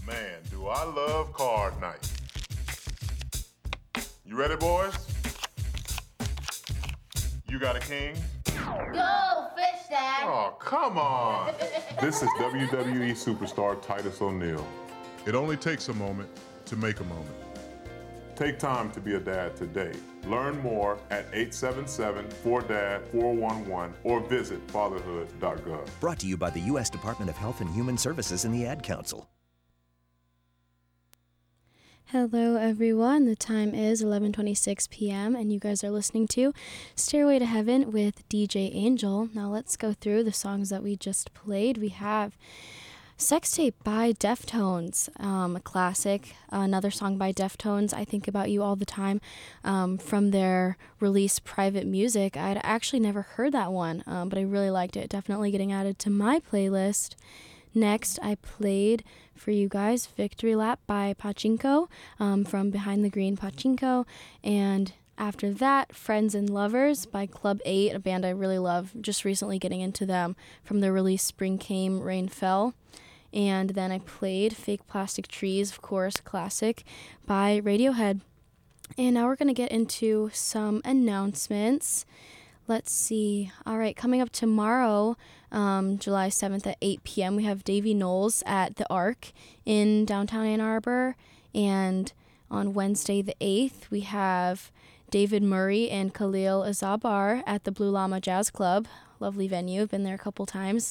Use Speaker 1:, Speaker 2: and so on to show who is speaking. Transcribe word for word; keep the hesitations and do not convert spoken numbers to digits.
Speaker 1: Man, do I love card night. You ready, boys? You got a king?
Speaker 2: Go, fish dad!
Speaker 1: Oh, come on! This is W W E superstar Titus O'Neil. It only takes a moment to make a moment. Take time to be a dad today. Learn more at eight seven seven, four D A D, four one one or visit fatherhood dot gov.
Speaker 3: Brought to you by the U S Department of Health and Human Services and the Ad Council.
Speaker 4: Hello everyone, the time is eleven twenty-six p.m. and you guys are listening to Stairway to Heaven with D J Angel. Now let's go through the songs that we just played. We have Sex Tape by Deftones, um, a classic. Uh, another song by Deftones, I Think About You All the Time, um, from their release Private Music. I'd actually never heard that one, um, but I really liked it. Definitely getting added to my playlist. Next, I played for you guys Victory Lap by Pachinko, um, from Behind the Green Pachinko. And after that, Friends and Lovers by Club eight, a band I really love. Just recently getting into them from their release Spring Came, Rain Fell. And then I played Fake Plastic Trees, of course, classic, by Radiohead. And now we're going to get into some announcements. Let's see. All right, coming up tomorrow, um, July seventh at eight p.m., we have Davey Knowles at the Arc in downtown Ann Arbor. And on Wednesday the eighth, we have David Murray and Khalil Azabar at the Blue Llama Jazz Club. Lovely venue. I've been there a couple times.